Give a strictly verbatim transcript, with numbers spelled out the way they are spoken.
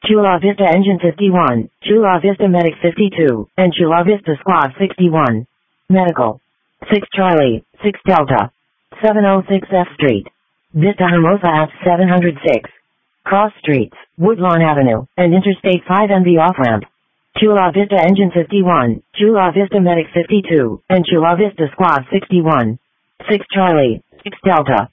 Chula Vista Engine fifty-one, Chula Vista Medic fifty-two, and Chula Vista Squad sixty-one. Medical. six Charlie, six Delta. seven oh six F Street. Vista Hermosa Ave seven oh six. Cross Streets, Woodlawn Avenue, and Interstate five M V off-ramp. Chula Vista Engine fifty-one, Chula Vista Medic fifty-two, and Chula Vista Squad sixty-one. six Charlie, six Delta.